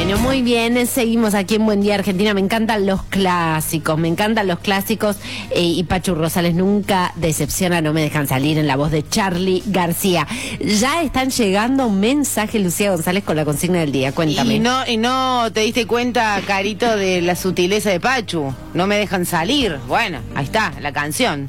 Bueno, muy bien, seguimos aquí en Buen Día Argentina. Me encantan los clásicos, y Pachu Rosales nunca decepciona, no me dejan salir, en la voz de Charly García. Ya están llegando mensajes, Lucía González, con la consigna del día. Cuéntame. Y no te diste cuenta, Carito, de la sutileza de Pachu. No me dejan salir. Bueno, ahí está, la canción.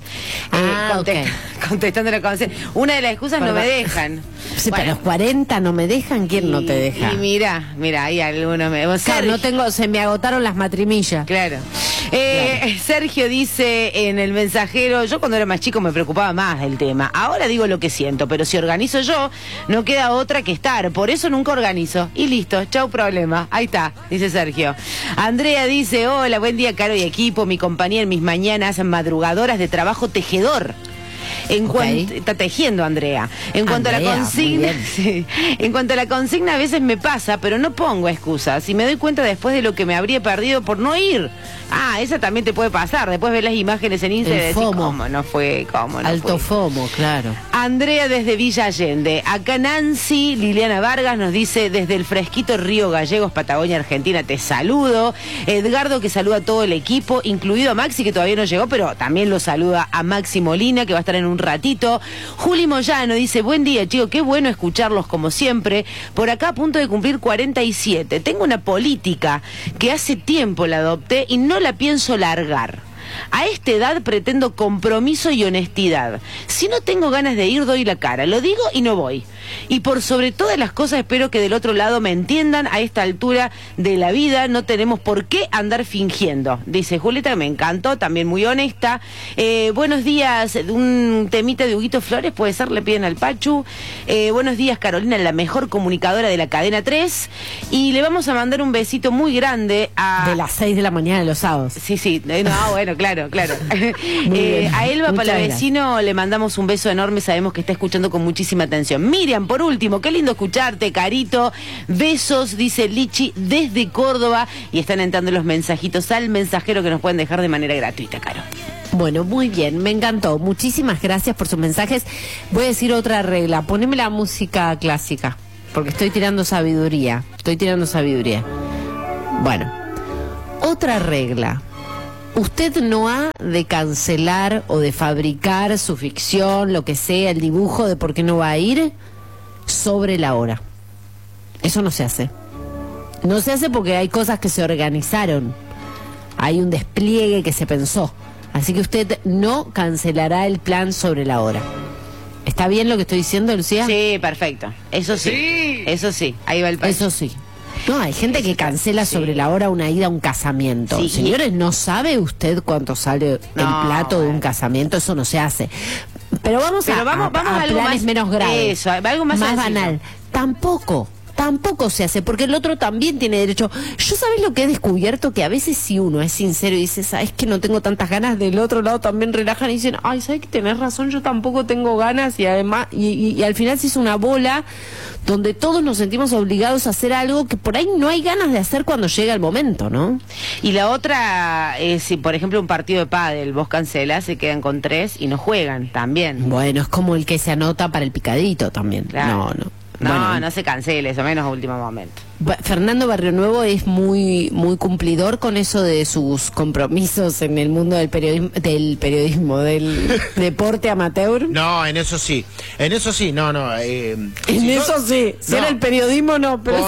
Contestando la canción. Una de las excusas, no me dejan. Sí, bueno, pero los 40 no me dejan, ¿quién no te deja? Y mira, hay algunos... Claro, se me agotaron las matrimillas. Claro. Sergio dice en el mensajero: yo cuando era más chico me preocupaba más del tema. Ahora digo lo que siento, pero si organizo yo, no queda otra que estar. Por eso nunca organizo. Y listo, chau problema. Ahí está, dice Sergio. Andrea dice: hola, buen día, Caro y equipo. Mi compañía en mis mañanas madrugadoras de trabajo tejedor. Está tejiendo, Andrea. En cuanto a la consigna, sí, en cuanto a la consigna, a veces me pasa, pero no pongo excusas. Y me doy cuenta después de lo que me habría perdido por no ir. Esa también te puede pasar. Después ves las imágenes en Instagram y decís: ¿cómo no fue? ¿Cómo no Alto fue? FOMO, claro. Andrea desde Villa Allende. Acá Nancy Liliana Vargas nos dice: desde el fresquito Río Gallegos, Patagonia, Argentina, te saludo. Edgardo, que saluda a todo el equipo, incluido a Maxi, que todavía no llegó, pero también lo saluda a Maxi Molina, que va a estar en un ratito. Juli Moyano dice: buen día, chicos, qué bueno escucharlos como siempre. Por acá a punto de cumplir 47. Tengo una política que hace tiempo la adopté y no la pienso largar. A esta edad pretendo compromiso y honestidad. Si no tengo ganas de ir, doy la cara. Lo digo y no voy. Y por sobre todas las cosas espero que del otro lado me entiendan. A esta altura de la vida no tenemos por qué andar fingiendo. Dice Julieta, que me encantó, también muy honesta. Buenos días, un temita de Huguito Flores, puede ser, le piden al Pachu. Buenos días, Carolina, la mejor comunicadora de la cadena 3. Y le vamos a mandar un besito muy grande a... De las 6 de la mañana de los sábados. Sí, bueno, claro. A Elba Palavecino le mandamos un beso enorme, sabemos que está escuchando con muchísima atención. Miriam, por último, qué lindo escucharte, Carito. Besos, dice Lichi, desde Córdoba. Y están entrando los mensajitos al mensajero que nos pueden dejar de manera gratuita, Caro. Bueno, muy bien, me encantó. Muchísimas gracias por sus mensajes. Voy a decir otra regla: poneme la música clásica, porque estoy tirando sabiduría. Bueno, otra regla: usted no ha de cancelar o de fabricar su ficción, lo que sea, el dibujo de por qué no va a ir sobre la hora. Eso no se hace. No se hace porque hay cosas que se organizaron. Hay un despliegue que se pensó. Así que usted no cancelará el plan sobre la hora. ¿Está bien lo que estoy diciendo, Lucía? Sí, perfecto. Eso sí. Eso sí. Ahí va el país. Eso sí. No, hay gente que cancela sobre la hora una ida a un casamiento. Sí. Señores, ¿no sabe usted cuánto sale el plato de un casamiento? Eso no se hace. Pero vamos a algo planes más, menos graves. Eso, algo más banal. Tampoco se hace, porque el otro también tiene derecho. Yo, ¿sabes lo que he descubierto? Que a veces si uno es sincero y dice: ¿sabes que no tengo tantas ganas? Del otro lado también relajan y dicen: ay, ¿sabes que tenés razón? Yo tampoco tengo ganas. Y además, y al final se hizo una bola donde todos nos sentimos obligados a hacer algo que por ahí no hay ganas de hacer cuando llega el momento, ¿no? Y la otra es, si por ejemplo un partido de pádel vos cancelás, se quedan con 3 y no juegan también. Bueno, es como el que se anota para el picadito también. Claro. No se cancele, eso menos a último momento. Fernando Barrio Nuevo es muy cumplidor con eso de sus compromisos en el mundo del del deporte amateur. No, en eso sí, no. En eso sí, si era el periodismo no, pero...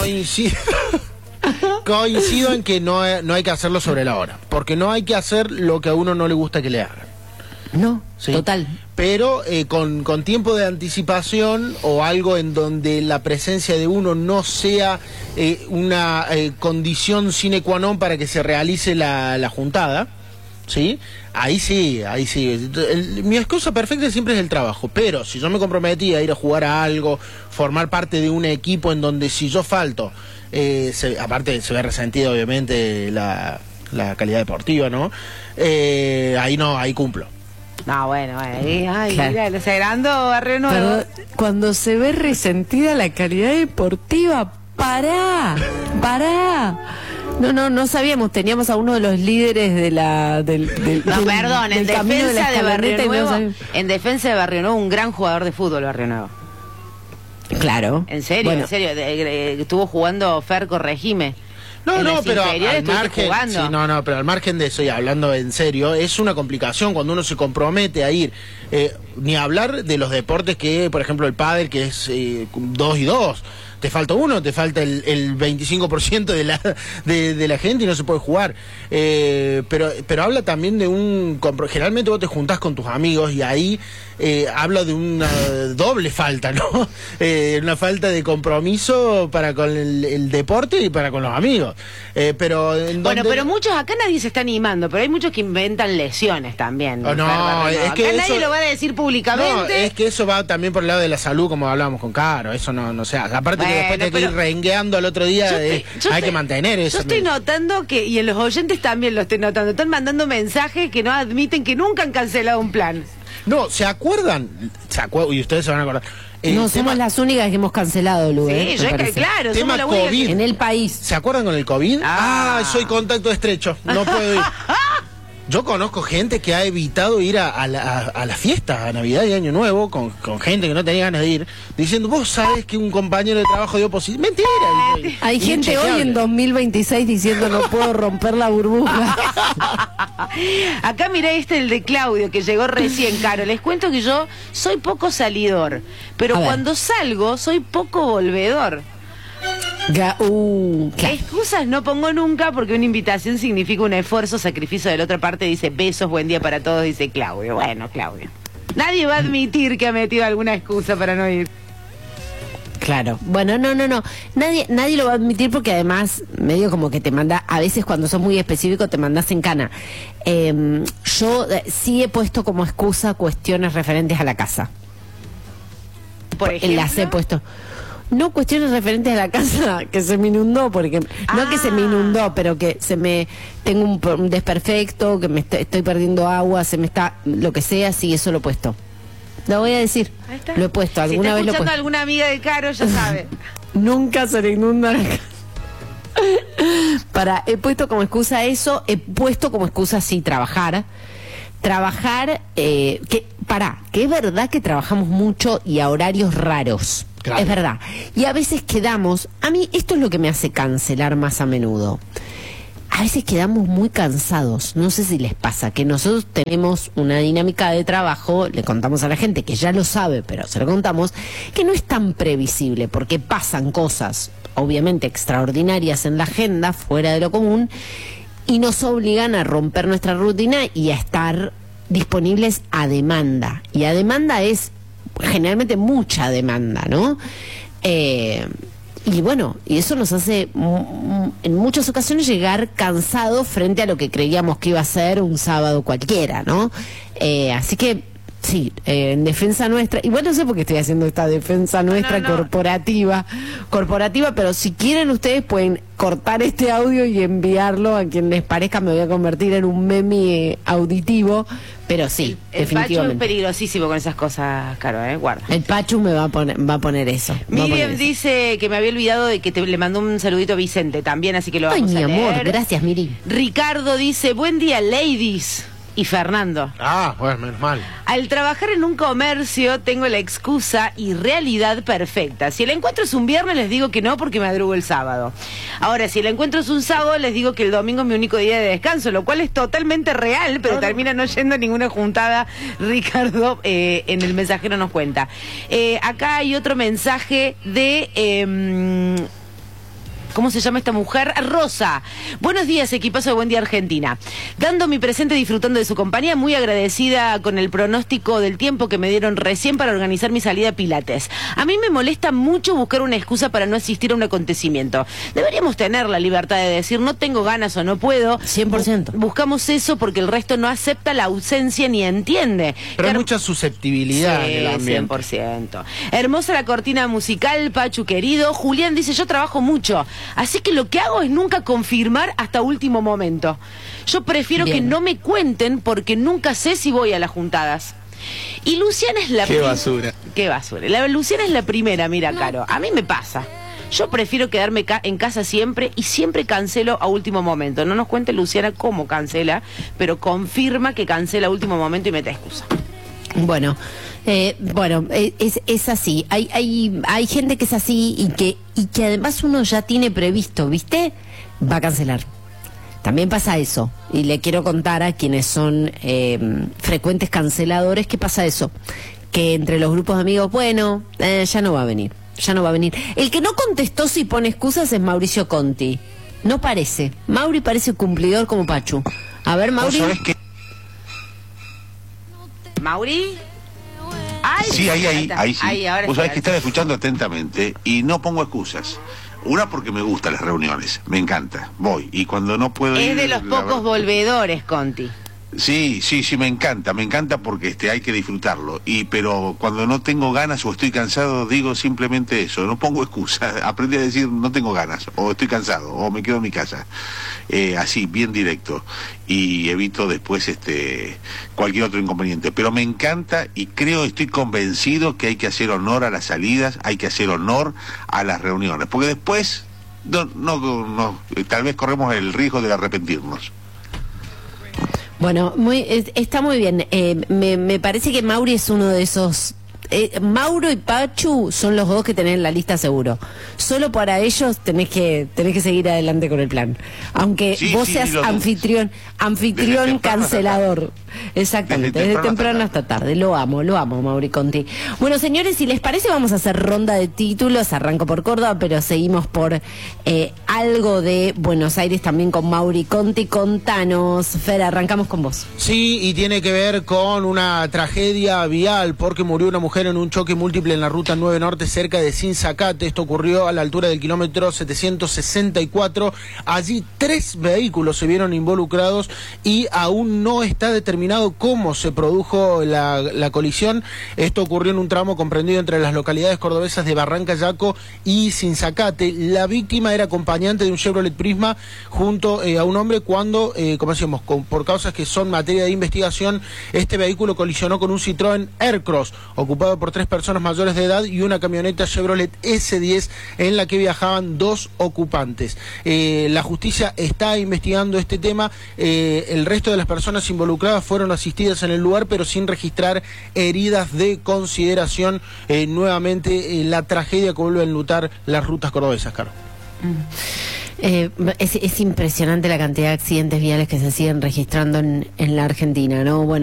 Coincido en que no hay que hacerlo sobre la hora, porque no hay que hacer lo que a uno no le gusta que le hagan. No, ¿sí? Total. Pero con tiempo de anticipación o algo en donde la presencia de uno no sea una condición sine qua non para que se realice la juntada, ¿sí? Ahí sí. Mi excusa perfecta siempre es el trabajo, pero si yo me comprometí a ir a jugar a algo, formar parte de un equipo en donde si yo falto, aparte se ve resentido obviamente la calidad deportiva, ¿no? Ahí cumplo. No, bueno, ay, Claro. Mira, se agrandó Barrio Nuevo. Pero cuando se ve resentida la calidad deportiva, pará. No sabíamos, teníamos a uno de los líderes de en defensa de Barrio Nuevo, en defensa de Barrio Nuevo, un gran jugador de fútbol Barrio Nuevo. Claro. En serio, estuvo jugando Fer Corregime. No, en no, las pero inferiores al estuviste margen, jugando. sí, no, pero al margen de eso, y hablando en serio, es una complicación cuando uno se compromete a ir, ni hablar de los deportes que, por ejemplo, el pádel, que es 2 y 2. Te falta uno, te falta el 25% de la gente y no se puede jugar. Pero habla también de generalmente vos te juntás con tus amigos y ahí habla de una doble falta, ¿no? Una falta de compromiso para con el deporte y para con los amigos. Pero muchos, acá nadie se está animando, pero hay muchos que inventan lesiones también. Oh, no, es que acá eso, nadie lo va a decir públicamente. No, es que eso va también por el lado de la salud, como hablábamos con Caro, eso no se hace. Aparte que después te ir rengueando al otro día, hay que mantener eso. Yo estoy notando que, y en los oyentes también lo estoy notando, están mandando mensajes que no admiten que nunca han cancelado un plan. No, ¿se acuerdan? Y ustedes se van a acordar. No somos las únicas que hemos cancelado, Lu. Sí, claro, tema somos la única COVID. En el país. ¿Se acuerdan con el COVID? Soy contacto estrecho, no puedo ir. Yo conozco gente que ha evitado ir a las fiestas, a Navidad y Año Nuevo, con gente que no tenía ganas de ir, diciendo, vos sabés que un compañero de trabajo dio positivo. Mentira. Hay gente hoy en 2026 diciendo no puedo romper la burbuja. Acá mirá el de Claudio, que llegó recién, Caro. Les cuento que yo soy poco salidor, pero cuando salgo soy poco volvedor. Claro. Excusas no pongo nunca porque una invitación significa un esfuerzo, sacrificio de la otra parte. Dice besos, buen día para todos, dice Claudio. Bueno, Claudio, nadie va a admitir que ha metido alguna excusa para no ir. Claro. Bueno, no. Nadie lo va a admitir porque además medio como que te manda, a veces cuando sos muy específico te mandas en cana. Yo sí he puesto como excusa cuestiones referentes a la casa. Por ejemplo, las he puesto. No, cuestiones referentes a la casa, que se me inundó, porque no que se me inundó, pero que tengo un desperfecto, que estoy perdiendo agua, se me está, lo que sea, sí, eso lo he puesto. Lo voy a decir, lo he puesto, alguna vez lo he puesto. Si está escuchando alguna amiga de Caro, ya sabe. Nunca se le inunda la casa. He puesto como excusa eso, he puesto como excusa sí trabajar, que es verdad que trabajamos mucho y a horarios raros. Claro. Es verdad. Y a veces quedamos, a mí esto es lo que me hace cancelar más a menudo. A veces quedamos muy cansados. No sé si les pasa que nosotros tenemos una dinámica de trabajo, le contamos a la gente que ya lo sabe, pero se lo contamos, que no es tan previsible porque pasan cosas, obviamente extraordinarias en la agenda, fuera de lo común, y nos obligan a romper nuestra rutina y a estar disponibles a demanda. Y a demanda es generalmente mucha demanda, ¿no? Y bueno, y eso nos hace en muchas ocasiones llegar cansados frente a lo que creíamos que iba a ser un sábado cualquiera, ¿no? Así que sí, en defensa nuestra, igual no sé por qué estoy haciendo esta defensa nuestra corporativa, pero si quieren ustedes pueden cortar este audio y enviarlo a quien les parezca. Me voy a convertir en un meme auditivo, pero sí, definitivamente. El Pachu es peligrosísimo con esas cosas, Caro, guarda. El Pachu me va a poner eso. Miriam dice que me había olvidado de que le mandó un saludito a Vicente también, así que lo vamos a leer. Ay, mi amor, gracias, Miri. Ricardo dice, buen día, ladies. Y Fernando. Bueno, menos mal. Al trabajar en un comercio tengo la excusa y realidad perfecta. Si el encuentro es un viernes les digo que no porque madrugo el sábado. Ahora, si el encuentro es un sábado les digo que el domingo es mi único día de descanso, lo cual es totalmente real, pero termina no yendo a ninguna juntada. Ricardo en el mensajero nos cuenta. Acá hay otro mensaje de... ¿cómo se llama esta mujer? Rosa. Buenos días, equipazo de Buen Día Argentina. Dando mi presente, disfrutando de su compañía, muy agradecida con el pronóstico del tiempo que me dieron recién para organizar mi salida a Pilates. A mí me molesta mucho buscar una excusa para no asistir a un acontecimiento. Deberíamos tener la libertad de decir no tengo ganas o no puedo. 100%. Buscamos eso porque el resto no acepta la ausencia ni entiende. Pero hay mucha susceptibilidad en el ambiente. 100%. Hermosa la cortina musical, Pachu querido. Julián dice, yo trabajo mucho. Así que lo que hago es nunca confirmar hasta último momento. Yo prefiero que no me cuenten porque nunca sé si voy a las juntadas. Y Luciana es la primera. Qué basura. Luciana es la primera, mira, Caro. A mí me pasa. Yo prefiero quedarme en casa siempre y siempre cancelo a último momento. No nos cuente Luciana cómo cancela, pero confirma que cancela a último momento y mete excusa. Bueno, es así. Hay gente que es así y que además uno ya tiene previsto, ¿viste? va a cancelar. También pasa eso, y le quiero contar a quienes son frecuentes canceladores que pasa eso, que entre los grupos de amigos, bueno, ya no va a venir, ya no va a venir. El que no contestó si pone excusas es Mauricio Conti. No parece. Mauri parece cumplidor como Pachu. A ver, Mauri. ¿Mauri? Ay, sí, ahí sí. Vos sabés que está. estaba escuchando atentamente y no pongo excusas. Una, porque me gustan las reuniones, me encanta, voy. Y cuando no puedo ir... Es de los pocos volvedores, Conti. Sí, me encanta porque hay que disfrutarlo. Pero cuando no tengo ganas o estoy cansado, digo simplemente eso, no pongo excusas. Aprendí a decir no tengo ganas, o estoy cansado, o me quedo en mi casa. Así, bien directo. Y evito después cualquier otro inconveniente. Pero me encanta y estoy convencido que hay que hacer honor a las salidas, hay que hacer honor a las reuniones. Porque después, tal vez corremos el riesgo de arrepentirnos. Bueno, está muy bien. Me parece que Mauri es uno de esos... Mauro y Pachu son los dos que tenés en la lista seguro. Solo para ellos tenés que seguir adelante con el plan. Aunque vos seas anfitrión cancelador. Exactamente, desde temprano hasta tarde. Lo amo, Mauri Conti. Bueno, señores, si les parece vamos a hacer ronda de títulos. Arranco por Córdoba, pero seguimos por algo de Buenos Aires también con Mauri Conti. Contanos, Fer, arrancamos con vos. Sí, y tiene que ver con una tragedia vial porque murió una mujer en un choque múltiple en la ruta 9 Norte cerca de Sinzacate. Esto ocurrió a la altura del kilómetro 764. Allí 3 vehículos se vieron involucrados y aún no está determinado cómo se produjo la colisión. Esto ocurrió en un tramo comprendido entre las localidades cordobesas de Barranca Yaco y Sinzacate. La víctima era acompañante de un Chevrolet Prisma junto a un hombre cuando, como decíamos, por causas que son materia de investigación, este vehículo colisionó con un Citroën Aircross ocupado por 3 personas mayores de edad y una camioneta Chevrolet S10 en la que viajaban 2 ocupantes. La justicia está investigando este tema. El resto de las personas involucradas fueron asistidas en el lugar, pero sin registrar heridas de consideración. Nuevamente, la tragedia que vuelve a enlutar las rutas cordobesas, Caro. Es impresionante la cantidad de accidentes viales que se siguen registrando en la Argentina, ¿no? Bueno.